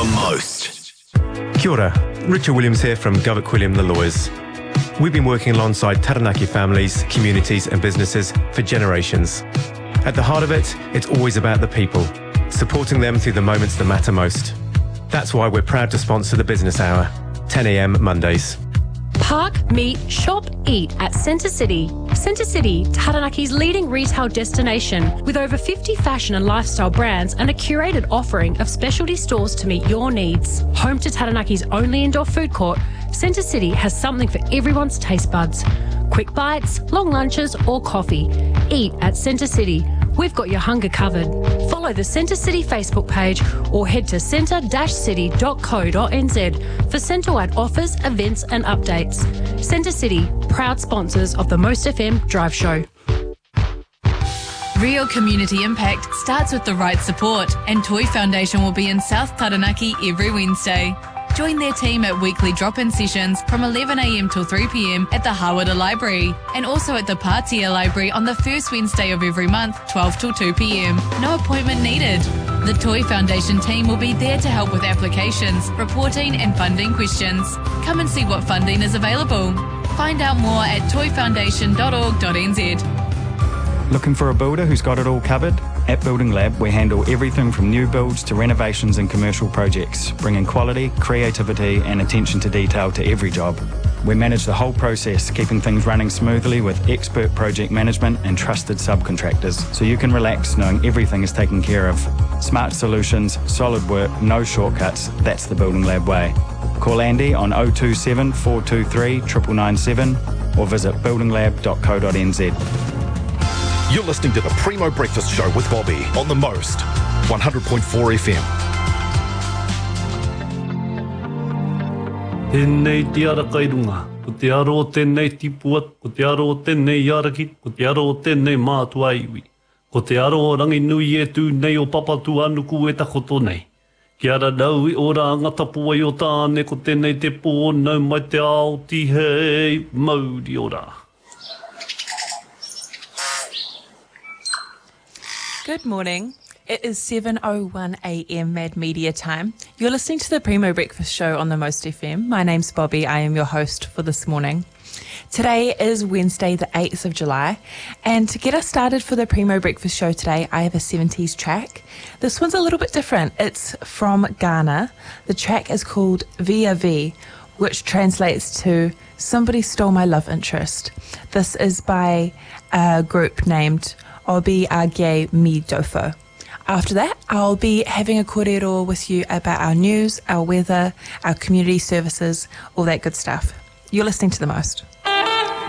The Most. Kia ora, Richard Williams here from Govett Quilliam The Lawyers. We've been working alongside Taranaki families, communities and businesses for generations. At the heart of it, it's always about the people, supporting them through the moments that matter most. That's why we're proud to sponsor the Business Hour, 10 a.m. Mondays. Park, meet, shop, eat at Centre City. Centre City, Taranaki's leading retail destination with over 50 fashion and lifestyle brands and a curated offering of specialty stores to meet your needs. Home to Taranaki's only indoor food court, Centre City has something for everyone's taste buds. Quick bites, long lunches or coffee. Eat at Centre City. We've got your hunger covered. Follow the Centre City Facebook page or head to centre-city.co.nz for centre-wide offers, events and updates. Centre City, proud sponsors of the Most FM Drive Show. Real community impact starts with the right support, and Toy Foundation will be in South Taranaki every Wednesday. Join their team at weekly drop-in sessions from 11am till 3pm at the Hawara Library and also at the Patia Library on the first Wednesday of every month, 12 till 2pm. No appointment needed. The Toy Foundation team will be there to help with applications, reporting and funding questions. Come and see what funding is available. Find out more at toyfoundation.org.nz. Looking for a builder who's got it all covered? At Building Lab, we handle everything from new builds to renovations and commercial projects, bringing quality, creativity and attention to detail to every job. We manage the whole process, keeping things running smoothly with expert project management and trusted subcontractors, so you can relax knowing everything is taken care of. Smart solutions, solid work, no shortcuts. That's the Building Lab way. Call Andy on 027 423 997 or visit buildinglab.co.nz. You're listening to the Primo Breakfast Show with Bobby on The Most, 100.4 FM. Tēnei te ara kairunga, ko te aro o tēnei tipuat, ko te aro o tēnei iarakit, ko te aro o tēnei mātua iwi, ko te aro o rangi nui e tū nei o papatu anuku e takoto nei. Ki ara nau I ora angatapu ai o tāne ko tēnei te pō nau mai te ao ti hei mauri ora. Good morning. It is 7:01am Mad Media time. You're listening to the Primo Breakfast Show on the Most FM. My name's Bobby. I am your host for this morning. Today is Wednesday, the 8th of July, and to get us started for the Primo Breakfast Show today, I have a 70s track. This one's a little bit different. It's from Ghana. The track is called Via V, which translates to Somebody Stole My Love Interest. This is by a group named Obi Age Mi Dofo. After that, I'll be having a kōrero with you about our news, our weather, our community services, all that good stuff. You're listening to The Most.